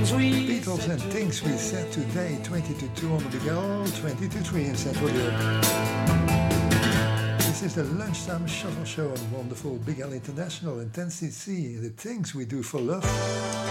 Beatles and Things We Said Today, 20 to 2 on the Big L, 20 to 3 in Central Europe. This is the lunchtime shuffle show on wonderful Big L International and 10cc, the things we do for love.